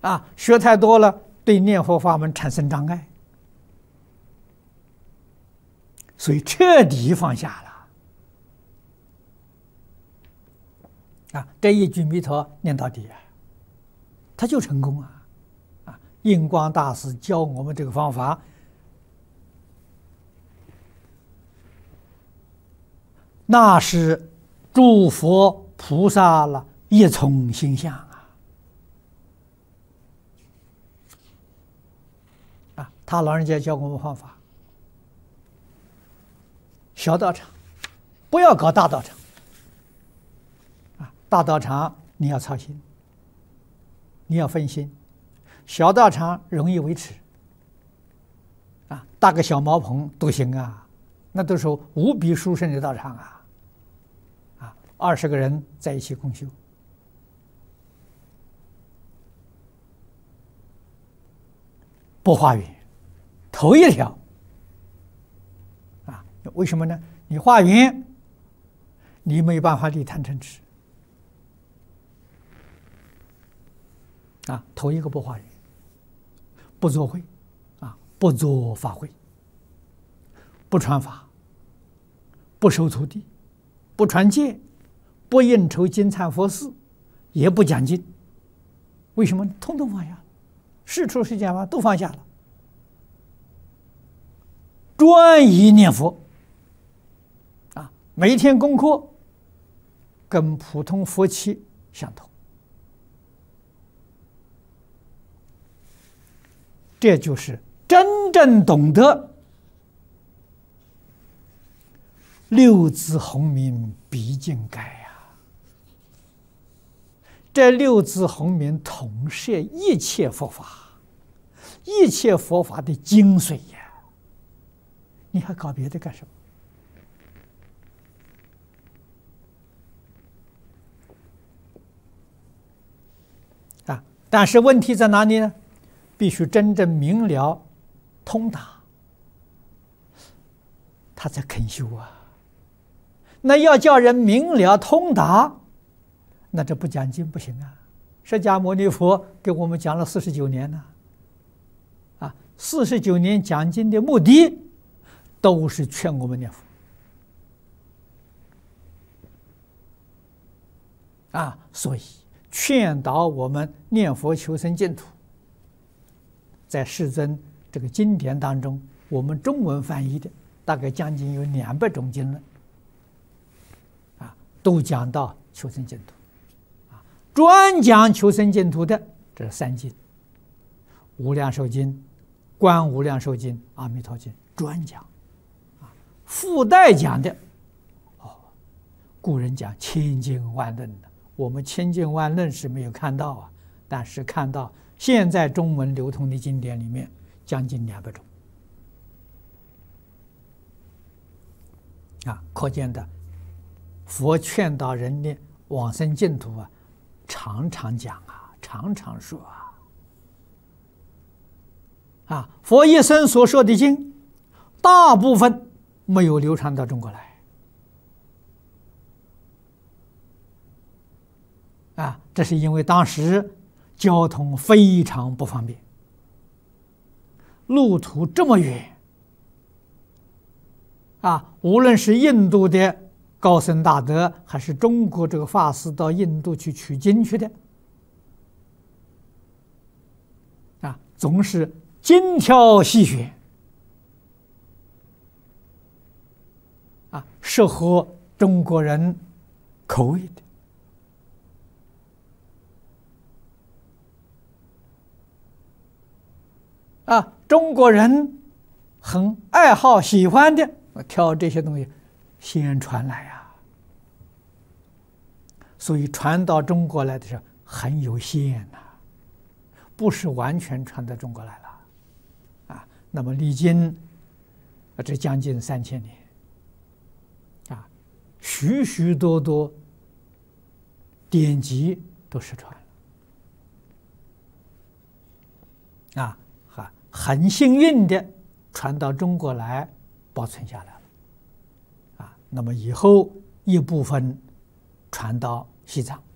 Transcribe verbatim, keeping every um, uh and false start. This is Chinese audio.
啊，学太多了，对念佛法门产生障碍，所以彻底放下了。啊，这一句弥陀念到底啊，他就成功啊！啊，印光大师教我们这个方法，那是诸佛菩萨了一从心相啊！啊，他老人家教我们方法，小道场不要搞大道场。大道场你要操心，你要分心；小道场容易维持，啊，搭个小茅棚都行啊，那都是无比殊胜的道场啊！啊，二十个人在一起共修，不化缘，头一条啊，为什么呢？你化缘，你没有办法离贪嗔痴。啊，头一个不化缘，不做会，啊，不做法会，不传法，不收徒弟，不传戒，不应酬金忏佛事，也不讲经。为什么？通通放下了，事出世间法都放下了，专一念佛。啊，每天功课跟普通佛七相同。这就是真正懂得六字洪名毕竟改呀！这六字洪名统摄一切佛法，一切佛法的精髓呀！你还搞别的干什么？啊！但是问题在哪里呢？必须真正明了通达，他才肯修啊。那要叫人明了通达，那这不讲经不行啊。释迦牟尼佛给我们讲了四十九年呢，啊，四十九年讲经的目的都是劝我们念佛啊，所以劝导我们念佛求生净土。在世尊这个经典当中，我们中文翻译的大概将近有两百种经论，啊，都讲到求生净土，啊，专讲求生净土的这是三经：无量寿经、观无量寿经、阿弥陀经，专讲，啊，附带讲的，哦，古人讲千经万论的，我们千经万论是没有看到啊，但是看到。现在中文流通的经典里面，将近两百种，啊，可见的佛劝导人的往生净土啊，常常讲啊，常常说啊，啊，佛一生所说的经，大部分没有流传到中国来，啊，这是因为当时。交通非常不方便，路途这么远，啊，无论是印度的高僧大德，还是中国这个法师到印度去取经去的，啊，总是精挑细选，啊，适合中国人口味的。啊，中国人很爱好、喜欢的，挑这些东西先传来啊，所以传到中国来的时候很有限呐、啊，不是完全传到中国来了，啊，那么历经啊这将近三千年，啊，许许多多典籍都失传了，啊。很幸运的传到中国来，保存下来了，啊，那么以后一部分传到西藏，